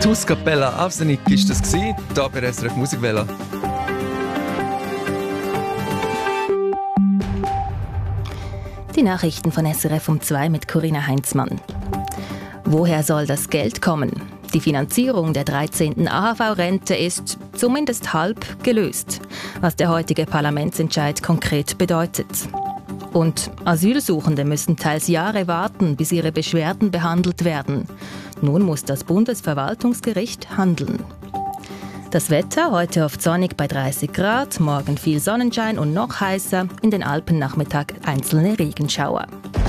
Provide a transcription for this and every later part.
«Tus Capella Avsenik» war das hier bei SRF Musikwelle. Die Nachrichten von SRF um 2 mit Corinna Heinzmann. Woher soll das Geld kommen? Die Finanzierung der 13. AHV-Rente ist zumindest halb gelöst, was der heutige Parlamentsentscheid konkret bedeutet. Und Asylsuchende müssen teils Jahre warten, bis ihre Beschwerden behandelt werden. Nun muss das Bundesverwaltungsgericht handeln. Das Wetter heute oft sonnig bei 30 Grad, morgen viel Sonnenschein und noch heißer, in den Alpen Nachmittag einzelne Regenschauer.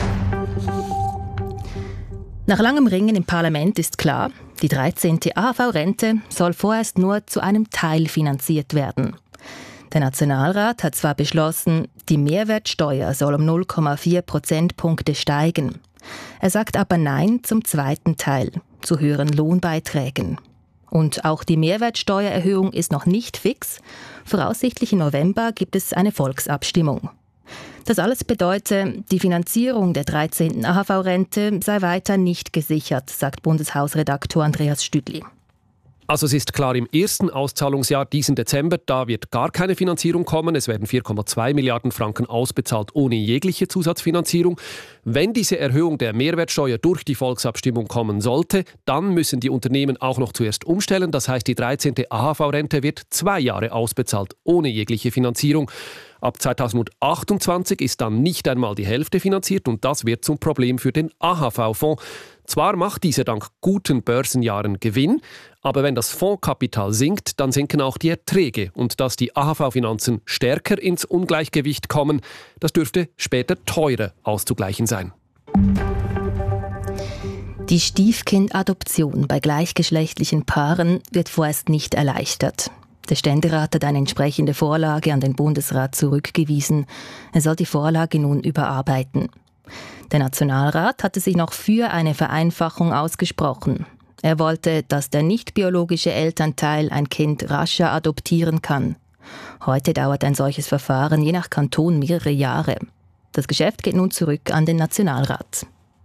Nach langem Ringen im Parlament ist klar, die 13. AHV-Rente soll vorerst nur zu einem Teil finanziert werden. Der Nationalrat hat zwar beschlossen, die Mehrwertsteuer soll um 0,4 Prozentpunkte steigen. Er sagt aber Nein zum zweiten Teil, zu höheren Lohnbeiträgen. Und auch die Mehrwertsteuererhöhung ist noch nicht fix. Voraussichtlich im November gibt es eine Volksabstimmung. Das alles bedeutet, die Finanzierung der 13. AHV-Rente sei weiter nicht gesichert, sagt Bundeshausredaktor Andreas Stüdli. Also es ist klar, im ersten Auszahlungsjahr, diesen Dezember, da wird gar keine Finanzierung kommen. Es werden 4,2 Milliarden Franken ausbezahlt ohne jegliche Zusatzfinanzierung. Wenn diese Erhöhung der Mehrwertsteuer durch die Volksabstimmung kommen sollte, dann müssen die Unternehmen auch noch zuerst umstellen. Das heißt, die 13. AHV-Rente wird 2 Jahre ausbezahlt, ohne jegliche Finanzierung. Ab 2028 ist dann nicht einmal die Hälfte finanziert und das wird zum Problem für den AHV-Fonds. Zwar macht dieser dank guten Börsenjahren Gewinn, aber wenn das Fondskapital sinkt, dann sinken auch die Erträge. Und dass die AHV-Finanzen stärker ins Ungleichgewicht kommen, das dürfte später teurer auszugleichen sein. Die Stiefkindadoption bei gleichgeschlechtlichen Paaren wird vorerst nicht erleichtert. Der Ständerat hat eine entsprechende Vorlage an den Bundesrat zurückgewiesen. Er soll die Vorlage nun überarbeiten. Der Nationalrat hatte sich noch für eine Vereinfachung ausgesprochen. Er wollte, dass der nicht-biologische Elternteil ein Kind rascher adoptieren kann. Heute dauert ein solches Verfahren je nach Kanton mehrere Jahre. Das Geschäft geht nun zurück an den Nationalrat.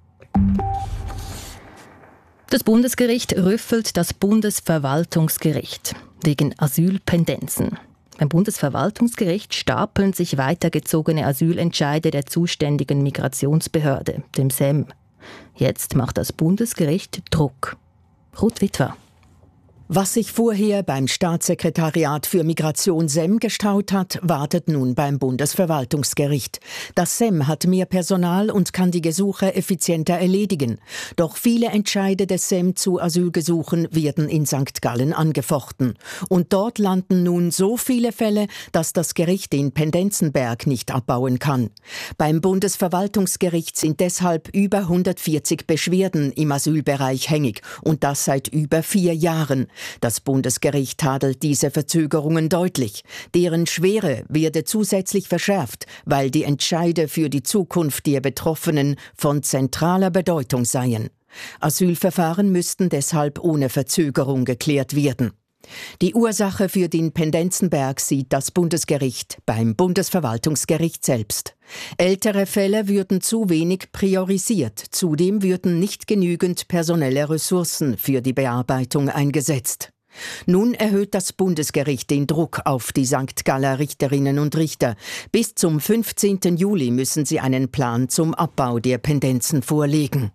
Das Bundesgericht rüffelt das Bundesverwaltungsgericht wegen Asylpendenzen. Beim Bundesverwaltungsgericht stapeln sich weitergezogene Asylentscheide der zuständigen Migrationsbehörde, dem SEM. Jetzt macht das Bundesgericht Druck. Ruth Witwer. Was sich vorher beim Staatssekretariat für Migration SEM gestaut hat, wartet nun beim Bundesverwaltungsgericht. Das SEM hat mehr Personal und kann die Gesuche effizienter erledigen. Doch viele Entscheide des SEM zu Asylgesuchen werden in St. Gallen angefochten. Und dort landen nun so viele Fälle, dass das Gericht in Pendenzenberg nicht abbauen kann. Beim Bundesverwaltungsgericht sind deshalb über 140 Beschwerden im Asylbereich hängig und das seit über 4 Jahren. Das Bundesgericht tadelt diese Verzögerungen deutlich. Deren Schwere werde zusätzlich verschärft, weil die Entscheide für die Zukunft der Betroffenen von zentraler Bedeutung seien. Asylverfahren müssten deshalb ohne Verzögerung geklärt werden. Die Ursache für den Pendenzenberg sieht das Bundesgericht beim Bundesverwaltungsgericht selbst. Ältere Fälle würden zu wenig priorisiert. Zudem würden nicht genügend personelle Ressourcen für die Bearbeitung eingesetzt. Nun erhöht das Bundesgericht den Druck auf die St. Galler Richterinnen und Richter. Bis zum 15. Juli müssen sie einen Plan zum Abbau der Pendenzen vorlegen.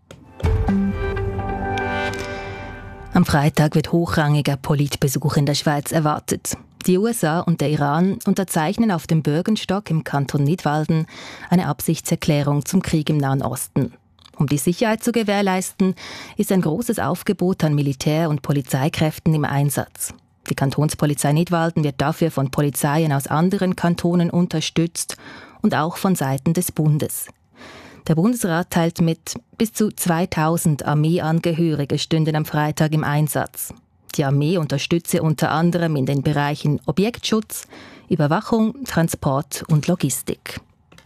Am Freitag wird hochrangiger Politbesuch in der Schweiz erwartet. Die USA und der Iran unterzeichnen auf dem Bürgenstock im Kanton Nidwalden eine Absichtserklärung zum Krieg im Nahen Osten. Um die Sicherheit zu gewährleisten, ist ein großes Aufgebot an Militär- und Polizeikräften im Einsatz. Die Kantonspolizei Nidwalden wird dafür von Polizeien aus anderen Kantonen unterstützt und auch von Seiten des Bundes. Der Bundesrat teilt mit, bis zu 2000 Armeeangehörige stünden am Freitag im Einsatz. Die Armee unterstütze unter anderem in den Bereichen Objektschutz, Überwachung, Transport und Logistik.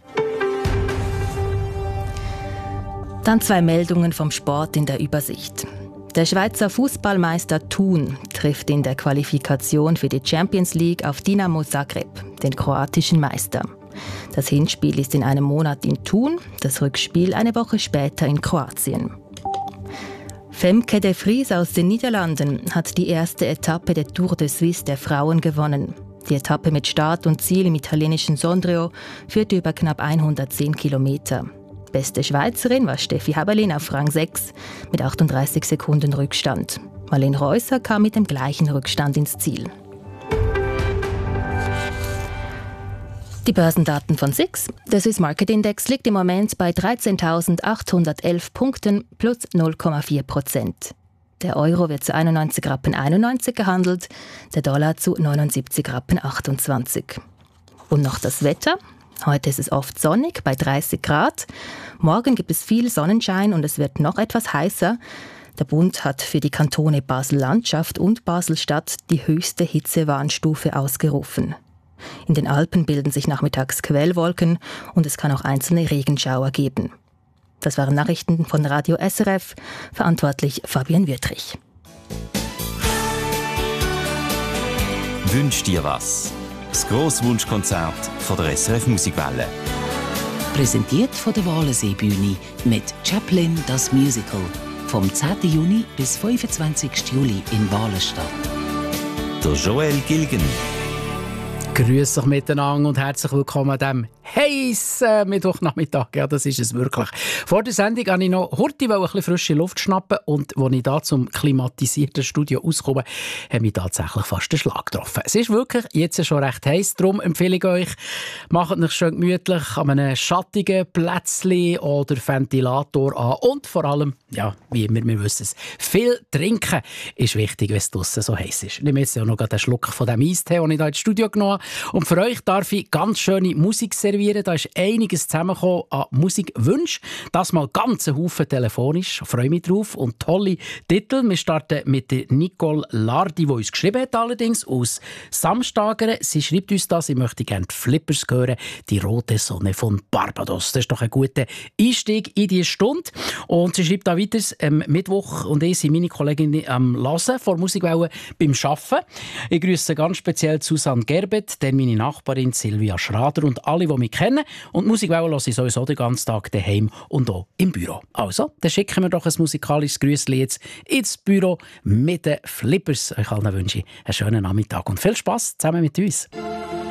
Dann 2 Meldungen vom Sport in der Übersicht. Der Schweizer Fußballmeister Thun trifft in der Qualifikation für die Champions League auf Dinamo Zagreb, den kroatischen Meister. Das Hinspiel ist in einem Monat in Thun, das Rückspiel eine Woche später in Kroatien. Femke de Vries aus den Niederlanden hat die erste Etappe der Tour de Suisse der Frauen gewonnen. Die Etappe mit Start und Ziel im italienischen Sondrio führte über knapp 110 Kilometer. Beste Schweizerin war Steffi Haberlin auf Rang 6 mit 38 Sekunden Rückstand. Marlene Reusser kam mit dem gleichen Rückstand ins Ziel. Die Börsendaten von SIX. Der Swiss Market Index liegt im Moment bei 13.811 Punkten plus 0,4%. Der Euro wird zu 91,91 Rappen gehandelt, der Dollar zu 79,28 Rappen. Und noch das Wetter. Heute ist es oft sonnig bei 30 Grad. Morgen gibt es viel Sonnenschein und es wird noch etwas heißer. Der Bund hat für die Kantone Basel-Landschaft und Basel-Stadt die höchste Hitzewarnstufe ausgerufen. In den Alpen bilden sich nachmittags Quellwolken und es kann auch einzelne Regenschauer geben. Das waren Nachrichten von Radio SRF, verantwortlich Fabian Wüttrich. Wünsch dir was? Das Grosswunschkonzert von der SRF Musikwelle. Präsentiert von der Walensee-Bühne mit Chaplin das Musical. Vom 10. Juni bis 25. Juli in Walenstadt. Der Joel Gilgen. Grüß euch miteinander und herzlich willkommen an diesem heissen Mittwochnachmittag. Ja, das ist es wirklich. Vor der Sendung wollte ich noch ein bisschen frische Luft schnappen und als ich da zum klimatisierten Studio auskomme, hat mich tatsächlich fast den Schlag getroffen. Es ist wirklich jetzt schon recht heiß, darum empfehle ich euch, macht euch schön gemütlich an einem schattigen Plätzchen oder Ventilator an und vor allem, ja, wie immer, wir wissen es, viel trinken ist wichtig, wenn es draussen so heiß ist. Ich nehme jetzt ja noch einen Schluck von dem Eistee, den ich hier ins Studio genommen habe. Und für euch darf ich ganz schöne Musik servieren. Da ist einiges zusammengekommen an Musikwünschen. Das mal ganz ein Haufen telefonisch. Ich freue mich drauf. Und tolle Titel. Wir starten mit der Nicole Lardi, die uns geschrieben hat, allerdings aus Samstagere. Sie schreibt uns das, ich möchte gerne die Flippers hören. Die rote Sonne von Barbados. Das ist doch ein guter Einstieg in diese Stunde. Und sie schreibt da weiter, Mittwoch und ich sind meine Kollegin am Hören vor Musikwelle beim Arbeiten. Ich grüße ganz speziell Susanne Gerbet, dann meine Nachbarin Silvia Schrader und alle, die mich kennen. Und Musikwelle höre ich sowieso den ganzen Tag daheim und auch im Büro. Also, dann schicken wir doch ein musikalisches Grüßli jetzt ins Büro mit den Flippers. Euch allen wünsche ich einen schönen Nachmittag und viel Spass zusammen mit uns.